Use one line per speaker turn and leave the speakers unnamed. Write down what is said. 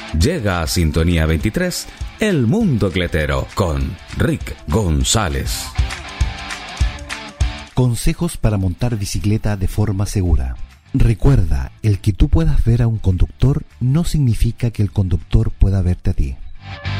Llega a Sintonía 23, El Mundo Cletero, con Rick González.
Consejos para montar bicicleta de forma segura. Recuerda, el que tú puedas ver a un conductor no significa que el conductor pueda verte a ti.